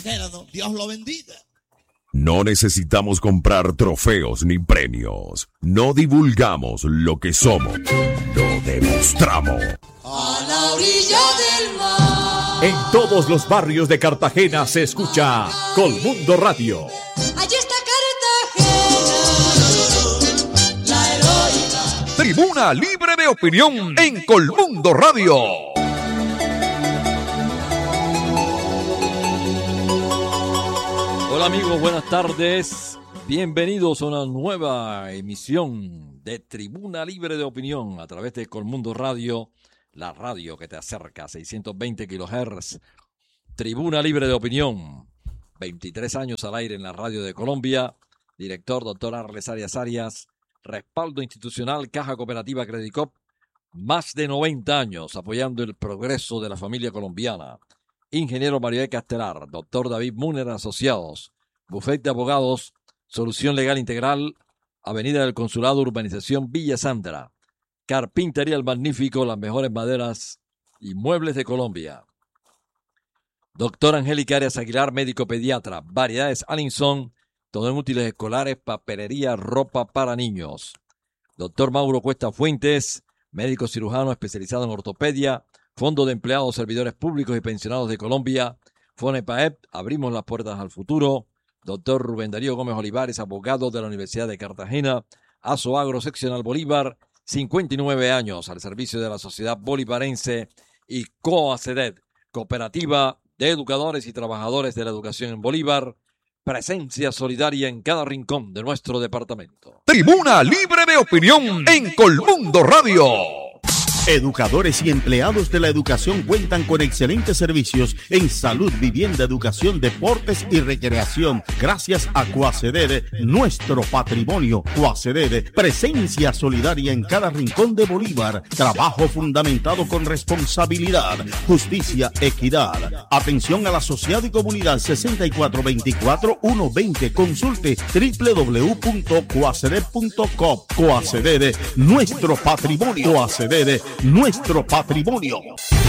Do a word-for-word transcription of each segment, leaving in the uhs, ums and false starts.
Gerardo, Dios lo bendiga. No necesitamos comprar trofeos ni premios. No divulgamos lo que somos. Lo demostramos. A la orilla del mar. En todos los barrios de Cartagena se escucha Colmundo Radio. Allí está Cartagena, la heroica. Tribuna libre de opinión en Colmundo Radio. Hola amigos, buenas tardes. Bienvenidos a una nueva emisión de Tribuna Libre de Opinión a través de Colmundo Radio, la radio que te acerca a seiscientos veinte kilohertz. Tribuna Libre de Opinión, veintitrés años al aire en la radio de Colombia. Director doctor Arles Arias Arias. Respaldo institucional Caja Cooperativa Credicop. Más de noventa años apoyando el progreso de la familia colombiana. Ingeniero Mario E. Castelar, doctor David Muner Asociados, Bufete de Abogados, Solución Legal Integral, Avenida del Consulado, Urbanización Villa Sandra, Carpintería El Magnífico, las mejores maderas y muebles de Colombia. Doctor Angélica Arias Aguilar, médico pediatra, Variedades Allinson, todo en útiles escolares, papelería, ropa para niños. Doctor Mauro Cuesta Fuentes, médico cirujano especializado en ortopedia, Fondo de Empleados, Servidores Públicos y Pensionados de Colombia, FONEPAEP, abrimos las puertas al futuro. Doctor Rubén Darío Gómez Olivares, abogado de la Universidad de Cartagena, Asoagro Seccional Bolívar, cincuenta y nueve años al servicio de la sociedad bolivarense, y COACEDET, Cooperativa de Educadores y Trabajadores de la Educación en Bolívar, presencia solidaria en cada rincón de nuestro departamento. Tribuna libre de opinión en Colmundo Radio. Educadores y empleados de la educación cuentan con excelentes servicios en salud, vivienda, educación, deportes y recreación. Gracias a Coaceded, nuestro patrimonio. Coaceded, presencia solidaria en cada rincón de Bolívar. Trabajo fundamentado con responsabilidad, justicia, equidad. Atención a la sociedad y comunidad. Sesenta y cuatro veinticuatro ciento veinte. Consulte doble u doble u doble u punto coaceded punto com. Coaceded, nuestro patrimonio. Coaceded, nuestro patrimonio.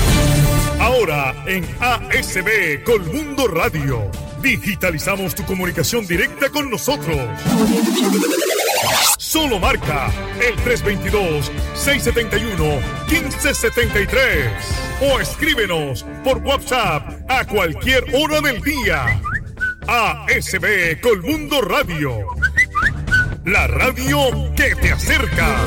Ahora en A S B Colmundo Radio, digitalizamos tu comunicación directa con nosotros. Solo marca el tres dos dos, seis siete uno, uno cinco siete tres o escríbenos por WhatsApp a cualquier hora del día. A S B Colmundo Radio, la radio que te acerca.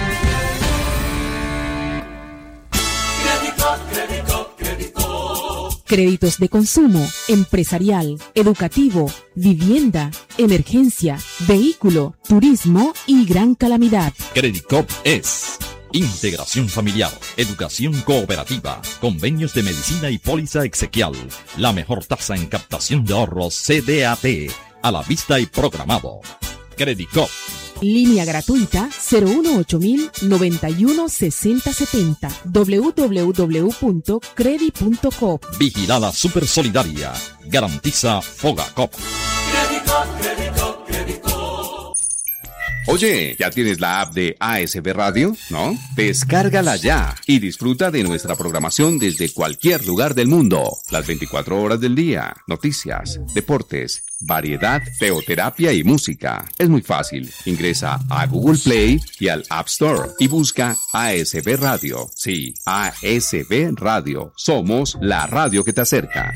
Crédito, crédito. Créditos de consumo, empresarial, educativo, vivienda, emergencia, vehículo, turismo y gran calamidad. Credicop es integración familiar, educación cooperativa, convenios de medicina y póliza exequial. La mejor tasa en captación de ahorros C D A T, a la vista y programado. Credicop. Línea gratuita cero uno ocho mil noventa y uno sesenta setenta. doble u doble u doble u punto credi punto com. Vigilada Super Solidaria. Garantiza Fogacop. Crédito, crédito, crédito. Oye, ¿ya tienes la app de A S B Radio? ¿No? Descárgala ya y disfruta de nuestra programación desde cualquier lugar del mundo. Las veinticuatro horas del día, noticias, deportes, variedad, teoterapia y música. Es muy fácil. Ingresa a Google Play y al App Store y busca A S B Radio. Sí, A S B Radio. Somos la radio que te acerca.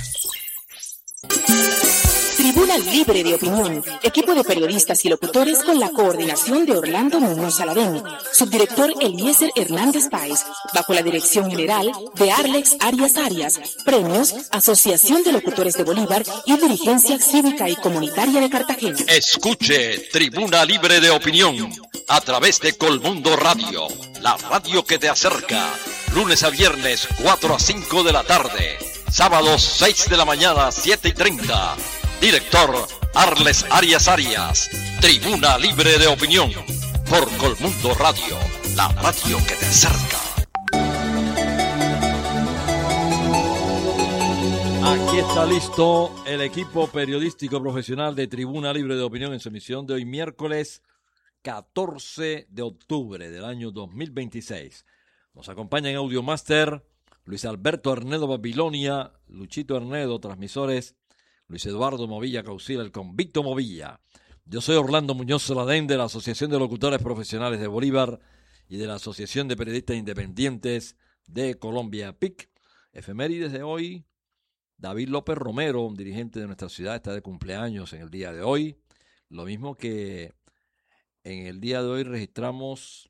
Tribuna Libre de Opinión, equipo de periodistas y locutores con la coordinación de Orlando Muñoz Saladén, subdirector Eliezer Hernández Páez, bajo la dirección general de Arlex Arias Arias, premios Asociación de Locutores de Bolívar y Dirigencia Cívica y Comunitaria de Cartagena. Escuche Tribuna Libre de Opinión a través de Colmundo Radio, la radio que te acerca, lunes a viernes cuatro a cinco de la tarde, sábados seis de la mañana siete y treinta. Director Arles Arias Arias. Tribuna Libre de Opinión por Colmundo Radio, la radio que te acerca. Aquí está listo el equipo periodístico profesional de Tribuna Libre de Opinión en su emisión de hoy miércoles catorce de octubre del año dos mil veintiséis. Nos acompaña en Audiomaster Luis Alberto Arnedo Babilonia, Luchito Arnedo, transmisores Luis Eduardo Movilla Caucila, el convicto Movilla. Yo soy Orlando Muñoz Saladén de la Asociación de Locutores Profesionales de Bolívar y de la Asociación de Periodistas Independientes de Colombia, P I C. Efemérides de hoy: David López Romero, un dirigente de nuestra ciudad, está de cumpleaños en el día de hoy. Lo mismo que en el día de hoy registramos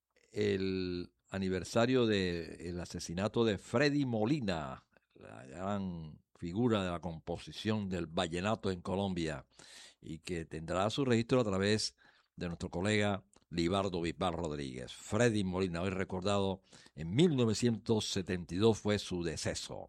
el aniversario del asesinato de Freddy Molina, la gran figura de la composición del vallenato en Colombia, y que tendrá su registro a través de nuestro colega Libardo Bisbal Rodríguez. Freddy Molina, hoy recordado, en mil novecientos setenta y dos fue su deceso.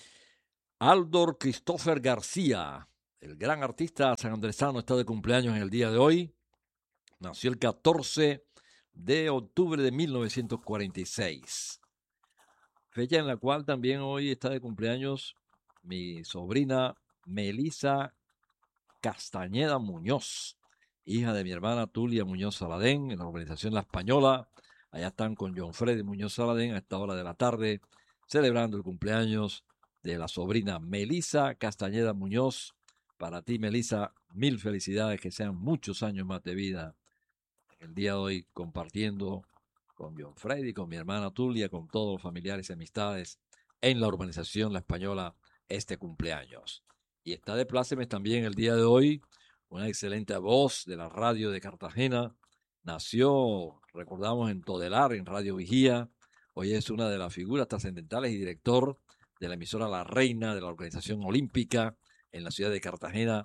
Aldor Christopher García, el gran artista sanandresano, está de cumpleaños en el día de hoy. Nació el catorce de octubre de mil novecientos cuarenta y seis. Fecha en la cual también hoy está de cumpleaños mi sobrina Melisa Castañeda Muñoz, hija de mi hermana Tulia Muñoz Saladén, en la organización La Española. Allá están con John Freddy Muñoz Saladén a esta hora de la tarde, celebrando el cumpleaños de la sobrina Melisa Castañeda Muñoz. Para ti, Melisa, mil felicidades, que sean muchos años más de vida. El día de hoy compartiendo con John Freddy, con mi hermana Tulia, con todos los familiares y amistades en la urbanización La Española este cumpleaños. Y está de plácemes también el día de hoy una excelente voz de la radio de Cartagena. Nació, recordamos, en Todelar, en Radio Vigía. Hoy es una de las figuras trascendentales y director de la emisora La Reina de la Organización Olímpica en la ciudad de Cartagena,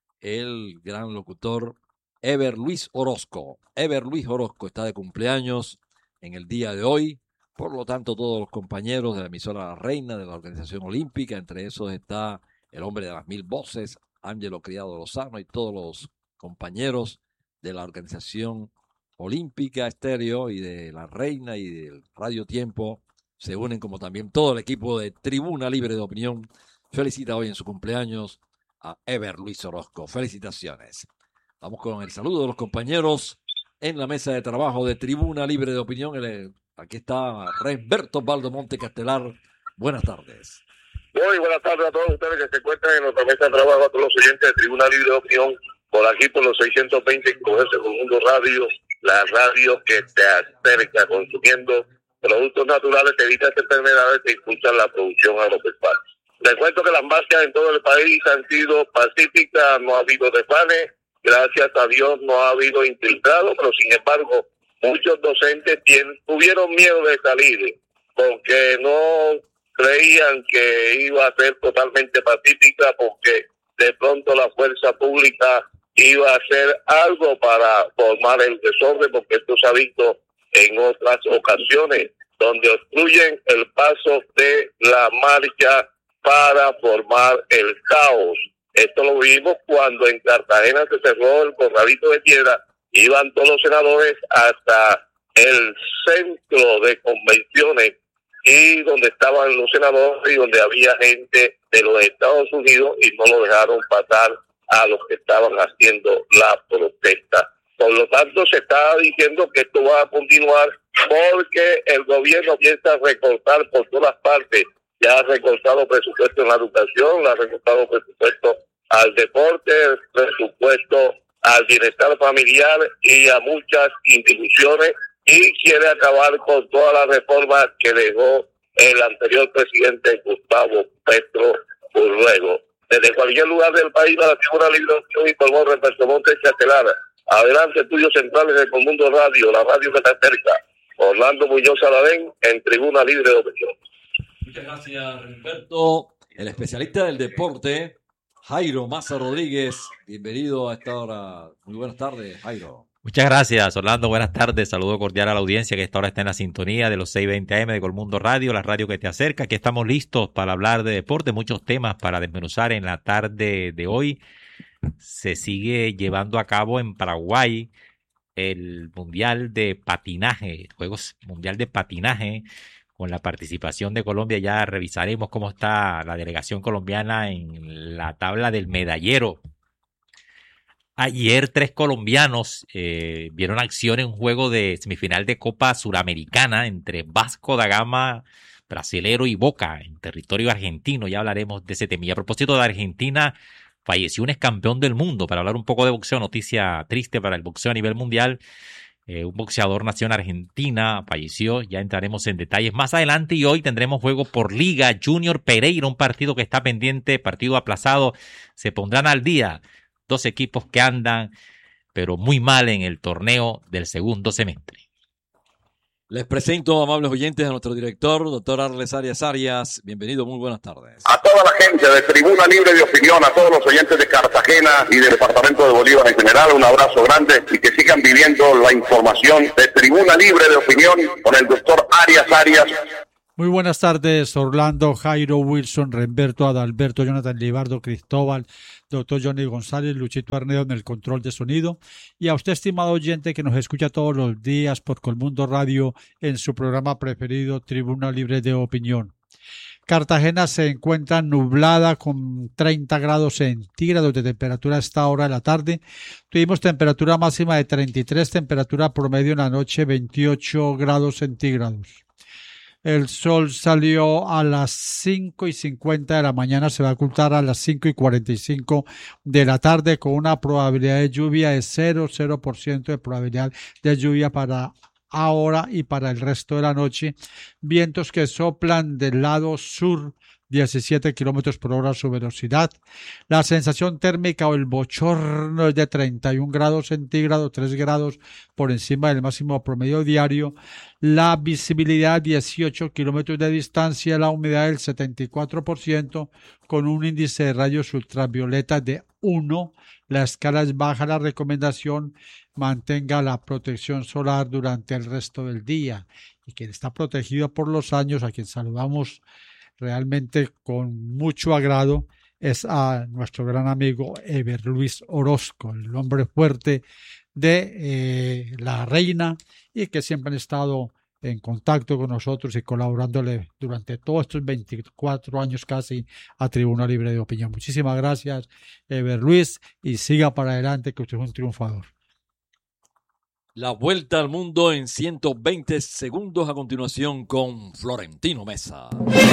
el gran locutor Eber Luis Orozco. Eber Luis Orozco está de cumpleaños en el día de hoy. Por lo tanto, todos los compañeros de la emisora La Reina de la Organización Olímpica, entre esos está el hombre de las mil voces, Ángelo Criado Lozano, y todos los compañeros de la Organización Olímpica Estéreo y de La Reina y del Radio Tiempo, se unen, como también todo el equipo de Tribuna Libre de Opinión. Felicita hoy en su cumpleaños a Eber Luis Orozco. Felicitaciones. Vamos con el saludo de los compañeros en la mesa de trabajo de Tribuna Libre de Opinión. El, aquí está Resberto Valdomonte Castelar. Buenas tardes. Muy buenas tardes a todos ustedes que se encuentran en nuestra mesa de trabajo, a todos los oyentes de Tribuna Libre de Opinión, por aquí por los seiscientos veinte Cogerse con Mundo Radio, la radio que te acerca, consumiendo productos naturales, te evita enfermedades, te impulsa la producción agropecuaria. Les cuento que las marchas en todo el país han sido pacíficas, no ha habido desmanes, gracias a Dios no ha habido infiltrados, pero sin embargo muchos docentes tienen, tuvieron miedo de salir porque no creían que iba a ser totalmente pacífica, porque de pronto la fuerza pública iba a hacer algo para formar el desorden, porque esto se ha visto en otras ocasiones, donde obstruyen el paso de la marcha para formar el caos. Esto lo vimos cuando en Cartagena se cerró el corralito de piedra, iban todos los senadores hasta el centro de convenciones y donde estaban los senadores y donde había gente de los Estados Unidos, y no lo dejaron pasar a los que estaban haciendo la protesta. Por lo tanto, se está diciendo que esto va a continuar porque el gobierno piensa recortar por todas partes. Ya ha recortado presupuesto en la educación, ha recortado presupuesto al deporte, presupuesto al bienestar familiar y a muchas instituciones, y quiere acabar con todas las reformas que dejó el anterior presidente Gustavo Petro Urrego. Desde cualquier lugar del país, a la Tribuna Libre de Opinión, informó Roberto Montes Castelar. Adelante, estudios centrales de Colmundo Radio, la radio que te acerca. Orlando Muñoz Saladén, en Tribuna Libre de Opinión. Muchas gracias, Roberto. El especialista del deporte, Jairo Maza Rodríguez. Bienvenido a esta hora. Muy buenas tardes, Jairo. Muchas gracias, Orlando. Buenas tardes. Saludo cordial a la audiencia que a esta hora está en la sintonía de los seiscientos veinte A M de Colmundo Radio, la radio que te acerca. Aquí estamos listos para hablar de deporte, muchos temas para desmenuzar en la tarde de hoy. Se sigue llevando a cabo en Paraguay el Mundial de Patinaje, Juegos Mundial de Patinaje, con la participación de Colombia. Ya revisaremos cómo está la delegación colombiana en la tabla del medallero. Ayer tres colombianos eh, vieron acción en un juego de semifinal de Copa Suramericana entre Vasco da Gama, brasilero, y Boca en territorio argentino. Ya hablaremos de ese tema. Y a propósito de Argentina, falleció un ex campeón del mundo. Para hablar un poco de boxeo, noticia triste para el boxeo a nivel mundial. Eh, un boxeador nació en Argentina, falleció, ya entraremos en detalles más adelante y hoy tendremos juego por Liga Junior Pereira, un partido que está pendiente, partido aplazado, se pondrán al día dos equipos que andan pero muy mal en el torneo del segundo semestre. Les presento, amables oyentes, a nuestro director, doctor Arles Arias Arias. Bienvenido, muy buenas tardes. A toda la gente de Tribuna Libre de Opinión, a todos los oyentes de Cartagena y del departamento de Bolívar en general, un abrazo grande y que sigan viviendo la información de Tribuna Libre de Opinión con el doctor Arias Arias. Muy buenas tardes, Orlando, Jairo, Wilson, Remberto, Adalberto, Jonathan Libardo, Cristóbal, doctor Johnny González, Luchito Arneo en el control de sonido, y a usted, estimado oyente, que nos escucha todos los días por Colmundo Radio en su programa preferido, Tribuna Libre de Opinión. Cartagena se encuentra nublada con treinta grados centígrados de temperatura a esta hora de la tarde. Tuvimos temperatura máxima de treinta y tres, temperatura promedio en la noche veintiocho grados centígrados. El sol salió a las cinco y cincuenta de la mañana, se va a ocultar a las cinco y cuarenta y cinco de la tarde con una probabilidad de lluvia de cero coma cero por ciento de probabilidad de lluvia para ahora y para el resto de la noche. Vientos que soplan del lado sur, diecisiete kilómetros por hora su velocidad. La sensación térmica o el bochorno es de treinta y un grados centígrados, tres grados por encima del máximo promedio diario. La visibilidad dieciocho kilómetros de distancia, la humedad del setenta y cuatro por ciento con un índice de rayos ultravioleta de uno. La escala es baja, la recomendación mantenga la protección solar durante el resto del día. Y quien está protegido por los años, a quien saludamos realmente con mucho agrado, es a nuestro gran amigo Eber Luis Orozco, el hombre fuerte de eh, La Reina, y que siempre han estado en contacto con nosotros y colaborándole durante todos estos veinticuatro años casi a Tribuna Libre de Opinión. Muchísimas gracias, Eber Luis, y siga para adelante, que usted es un triunfador. La vuelta al mundo en ciento veinte segundos, a continuación con Florentino Mesa.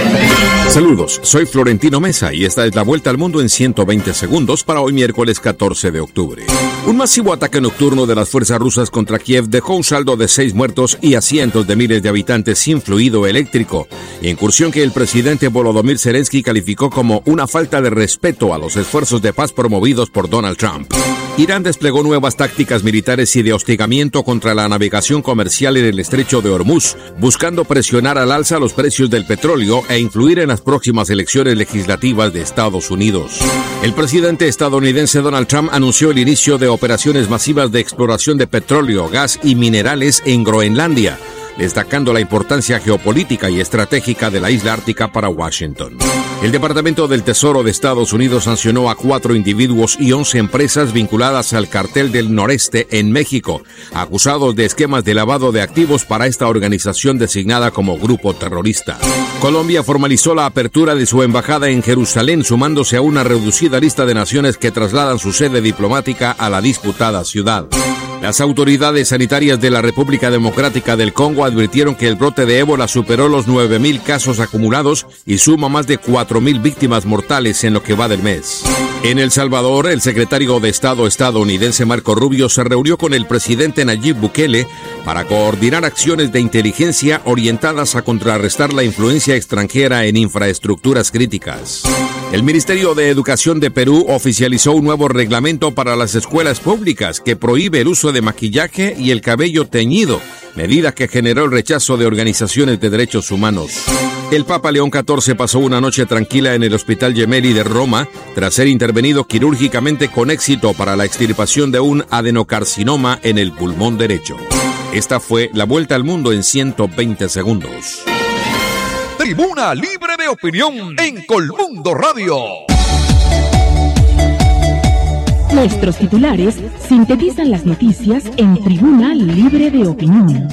Saludos, soy Florentino Mesa y esta es la vuelta al mundo en ciento veinte segundos para hoy miércoles catorce de octubre. Un masivo ataque nocturno de las fuerzas rusas contra Kiev dejó un saldo de seis muertos y a cientos de miles de habitantes sin fluido eléctrico, incursión que el presidente Volodymyr Zelensky calificó como una falta de respeto a los esfuerzos de paz promovidos por Donald Trump. Irán desplegó nuevas tácticas militares y de hostigamiento contra la navegación comercial en el estrecho de Hormuz, buscando presionar al alza los precios del petróleo e influir en las próximas elecciones legislativas de Estados Unidos. El presidente estadounidense Donald Trump anunció el inicio de operaciones masivas de exploración de petróleo, gas y minerales en Groenlandia, destacando la importancia geopolítica y estratégica de la isla ártica para Washington. El Departamento del Tesoro de Estados Unidos sancionó a cuatro individuos y once empresas vinculadas al Cartel del Noreste en México, acusados de esquemas de lavado de activos para esta organización designada como grupo terrorista. Colombia formalizó la apertura de su embajada en Jerusalén, sumándose a una reducida lista de naciones que trasladan su sede diplomática a la disputada ciudad. Las autoridades sanitarias de la República Democrática del Congo advirtieron que el brote de ébola superó los nueve mil casos acumulados y suma más de cuatro mil víctimas mortales en lo que va del mes. En El Salvador, el secretario de Estado estadounidense Marco Rubio se reunió con el presidente Nayib Bukele para coordinar acciones de inteligencia orientadas a contrarrestar la influencia extranjera en infraestructuras críticas. El Ministerio de Educación de Perú oficializó un nuevo reglamento para las escuelas públicas que prohíbe el uso de maquillaje y el cabello teñido, medida que generó el rechazo de organizaciones de derechos humanos. El Papa León catorce pasó una noche tranquila en el Hospital Gemelli de Roma tras ser intervenido quirúrgicamente con éxito para la extirpación de un adenocarcinoma en el pulmón derecho. Esta fue la vuelta al mundo en ciento veinte segundos. Tribuna Libre de Opinión en Colmundo Radio. Nuestros titulares sintetizan las noticias en Tribuna Libre de Opinión.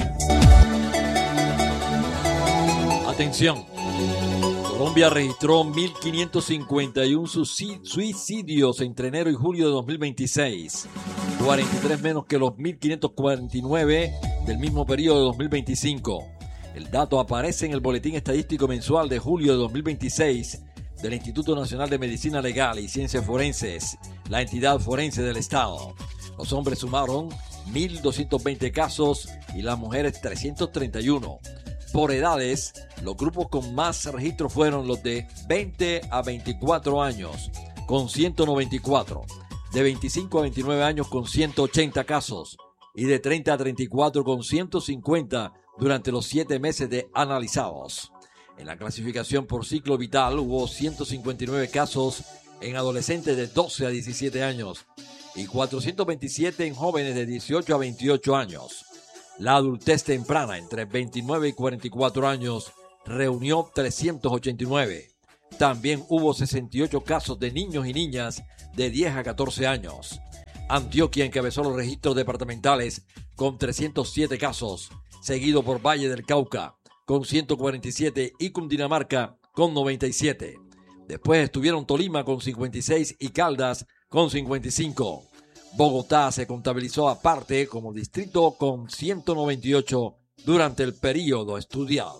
Atención. Colombia registró mil quinientos cincuenta y uno suicidios entre enero y julio de dos mil veintiséis, cuarenta y tres menos que los mil quinientos cuarenta y nueve del mismo periodo de dos mil veinticinco. El dato aparece en el Boletín Estadístico Mensual de julio de dos mil veintiséis, del Instituto Nacional de Medicina Legal y Ciencias Forenses, la entidad forense del Estado. Los hombres sumaron mil doscientos veinte casos y las mujeres trescientos treinta y uno. Por edades, los grupos con más registros fueron los de veinte a veinticuatro años, con ciento noventa y cuatro, de veinticinco a veintinueve años con ciento ochenta casos y de treinta a treinta y cuatro con ciento cincuenta durante los siete meses de analizados. En la clasificación por ciclo vital hubo ciento cincuenta y nueve casos en adolescentes de doce a diecisiete años y cuatrocientos veintisiete en jóvenes de dieciocho a veintiocho años. La adultez temprana entre veintinueve y cuarenta y cuatro años reunió trescientos ochenta y nueve. También hubo sesenta y ocho casos de niños y niñas de diez a catorce años. Antioquia encabezó los registros departamentales con trescientos siete casos, seguido por Valle del Cauca con ciento cuarenta y siete y Cundinamarca con noventa y siete. Después estuvieron Tolima con cincuenta y seis y Caldas con cincuenta y cinco. Bogotá se contabilizó aparte como distrito con ciento noventa y ocho durante el periodo estudiado.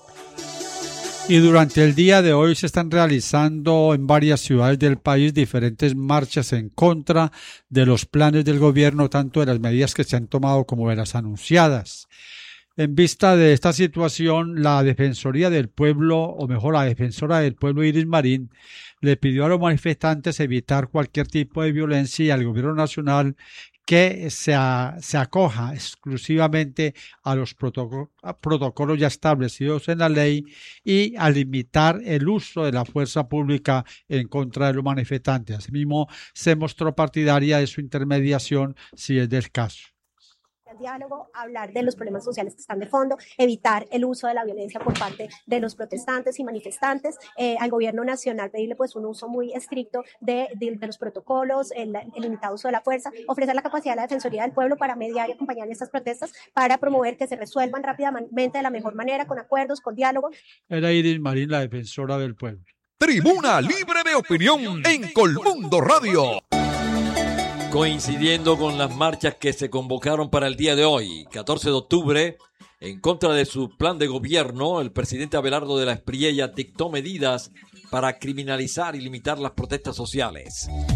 Y durante el día de hoy se están realizando en varias ciudades del país diferentes marchas en contra de los planes del gobierno, tanto de las medidas que se han tomado como de las anunciadas. En vista de esta situación, la Defensoría del Pueblo, o mejor, la Defensora del Pueblo Iris Marín, le pidió a los manifestantes evitar cualquier tipo de violencia y al gobierno nacional que se, a, se acoja exclusivamente a los protocolos, a protocolos ya establecidos en la ley y a limitar el uso de la fuerza pública en contra de los manifestantes. Asimismo, se mostró partidaria de su intermediación si es del caso. El diálogo, hablar de los problemas sociales que están de fondo, evitar el uso de la violencia por parte de los protestantes y manifestantes, eh, al gobierno nacional pedirle pues un uso muy estricto de, de, de los protocolos, el, el limitado uso de la fuerza, ofrecer la capacidad de la Defensoría del Pueblo para mediar y acompañar estas protestas para promover que se resuelvan rápidamente de la mejor manera, con acuerdos, con diálogo. Era Iris Marín, la Defensora del Pueblo. Tribuna Libre de Opinión en Colmundo Radio. Coincidiendo con las marchas que se convocaron para el día de hoy, catorce de octubre, en contra de su plan de gobierno, el presidente Abelardo de la Espriella dictó medidas para criminalizar y limitar las protestas sociales.